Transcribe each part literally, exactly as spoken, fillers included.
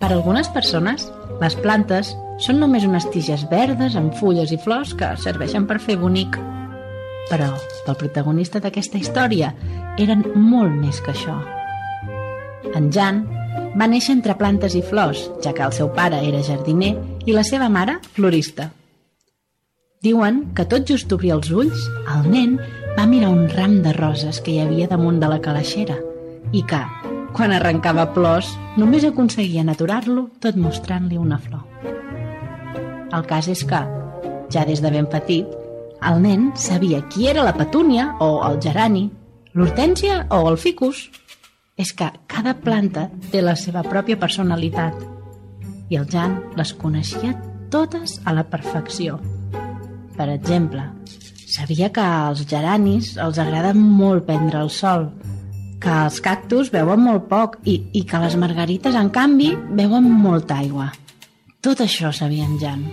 Per a algunes persones, les plantes són només unes tiges verdes amb fulles i flors que serveixen per fer bonic. Però pel protagonista d'aquesta història eren molt més que això. En Jan va néixer entre plantes i flors, ja que el seu pare era jardiner i la seva mare florista. Diuen que tot just obrir els ulls, el nen va mirar un ram de roses que hi havia damunt de la calaixera i que, quan arrencava plors, només aconseguien aturar-lo tot mostrant-li una flor. El cas és que, ja des de ben petit, el nen sabia qui era la petúnia o el gerani, l'hortènsia o el ficus. És que cada planta té la seva pròpia personalitat i el Jan les coneixia totes a la perfecció. Per exemple, sabia que als geranis els agrada molt prendre el sol, que els cactus beuen molt poc i, i que les margarites, en canvi, beuen molta aigua. Tot això sabia en Jan.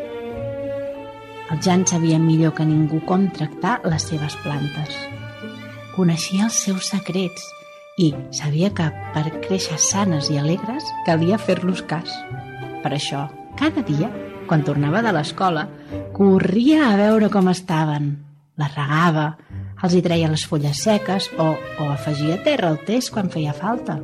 El Jan sabia millor que ningú com tractar les seves plantes. Coneixia els seus secrets i sabia que per créixer sanes i alegres calia fer-los cas. Per això, cada dia, quan tornava de l'escola, corria a veure com estaven. Les regava, els hi treia les fulles seques o, o afegia terra al test quan feia falta.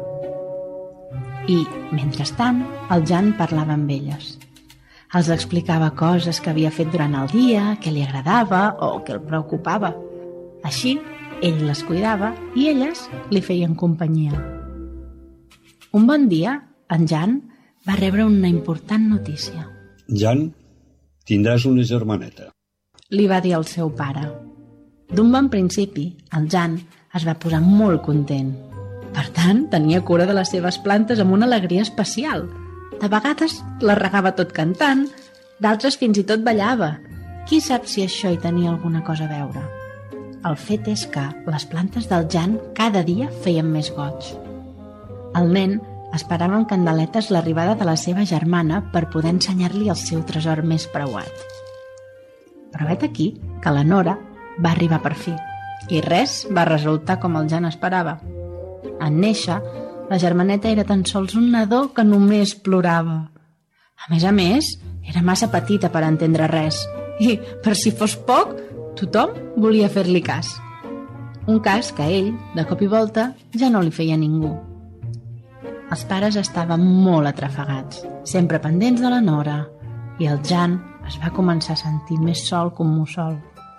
I, mentrestant, el Jan parlava amb elles. Els explicava coses que havia fet durant el dia, que li agradava o que el preocupava. Així, ell les cuidava i elles li feien companyia. Un bon dia, en Jan va rebre una important notícia. Jan, tindràs una germaneta, li va dir el seu pare. D'un bon principi, el Jan es va posar molt content. Per tant, tenia cura de les seves plantes amb una alegria especial. De vegades les regava tot cantant, d'altres fins i tot ballava. Qui sap si això hi tenia alguna cosa a veure? El fet és que les plantes del Jan cada dia feien més goig. El nen esperava amb candeletes l'arribada de la seva germana per poder ensenyar-li el seu tresor més preuat. Però vet aquí que la Nora va arribar per fi i res va resultar com el Jan esperava. En néixer, la germaneta era tan sols un nadó que només plorava. A més a més, era massa petita per entendre res i, per si fos poc, tothom volia fer-li cas. Un cas que ell, de cop i volta, ja no li feia ningú. Els pares estaven molt atrafegats, sempre pendents de la Nora, i el Jan es va començar a sentir més sol que un mussol.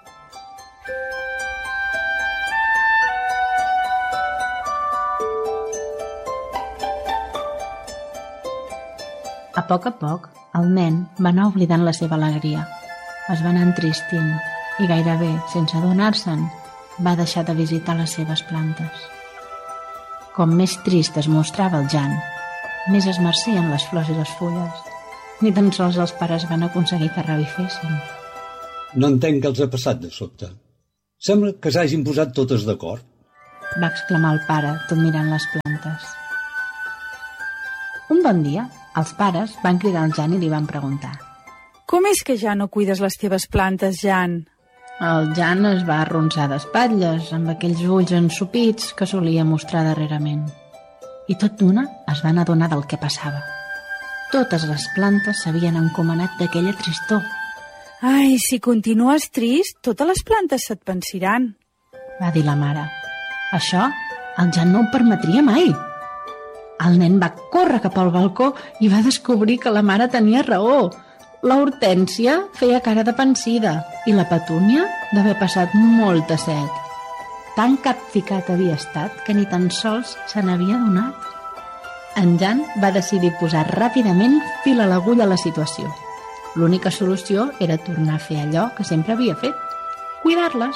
A poc a poc, el nen va anar oblidant la seva alegria. Es va anar entristint i gairebé, sense adonar-se'n, va deixar de visitar les seves plantes. Com més trist es mostrava el Jan, més es marcien les flors i les fulles. Ni tan sols els pares van aconseguir que revifessin. No entenc què els ha passat de sobte. Sembla que s'hagin posat totes d'acord, va exclamar el pare, tot mirant les plantes. Un bon dia, els pares van cridar el Jan i li van preguntar: Com és que ja no cuides les teves plantes, Jan? El Jan es va arronsar d'espatlles amb aquells ulls ensopits que solia mostrar darrerament. I tot d'una es van adonar del que passava. Totes les plantes s'havien encomanat d'aquella tristor. Ai, si continues trist, totes les plantes se't pensiran, va dir la mare. Això el Jan no ho permetria mai. El nen va córrer cap al balcó i va descobrir que la mare tenia raó. La Hortènsia feia cara de pensida i la Petúnia d'haver passat molta set. Tan capficat havia estat que ni tan sols se n'havia adonat. En Jan va decidir posar ràpidament fil a l'agulla a la situació. L'única solució era tornar a fer allò que sempre havia fet: cuidar-les.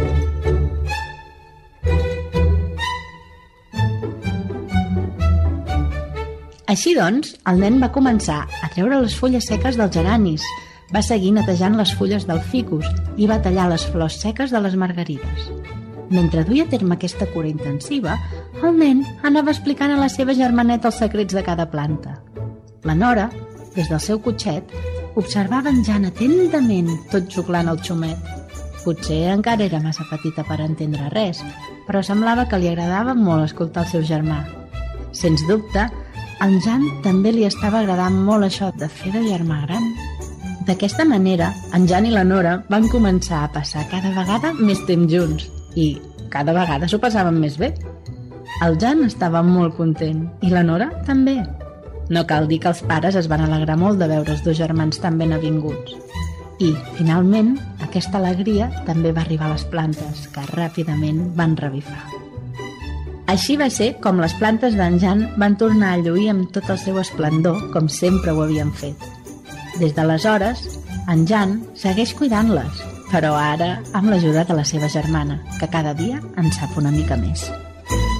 Així doncs, el nen va començar a treure les fulles seques dels geranis, va seguir netejant les fulles del ficus i va tallar les flors seques de les margarites. Mentre duia a terme aquesta cura intensiva, el nen anava explicant a la seva germaneta els secrets de cada planta. La Nora, des del seu cotxet, observava en Jan atentament, tot xuclant el xumet. Potser encara era massa petita per entendre res, però semblava que li agradava molt escoltar el seu germà. Sens dubte, Al Jan també li estava agradant molt això de fer de germà gran. D'aquesta manera, en Jan i la Nora van començar a passar cada vegada més temps junts i cada vegada s'ho passaven més bé. El Jan estava molt content i la Nora també. No cal dir que els pares es van alegrar molt de veure els dos germans tan ben avinguts. I, finalment, aquesta alegria també va arribar a les plantes, que ràpidament van revifar. Així va ser com les plantes d'en Jan van tornar a lluir amb tot el seu esplendor, com sempre ho havien fet. Des d'aleshores, en Jan segueix cuidant-les, però ara amb l'ajuda de la seva germana, que cada dia en sap una mica més.